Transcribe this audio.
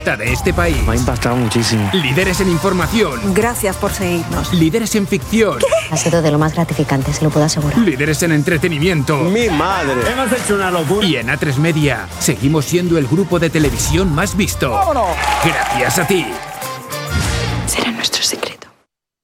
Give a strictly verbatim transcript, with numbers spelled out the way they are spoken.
de este país. Me ha impactado muchísimo. Líderes en información. Gracias por seguirnos. Líderes en ficción. ¿Qué? Ha sido de lo más gratificante, se lo puedo asegurar. Líderes en entretenimiento. ¡Mi madre! Hemos hecho una locura. Y en A tres Media seguimos siendo el grupo de televisión más visto. ¡Vámonos! Gracias a ti. Será nuestro secreto.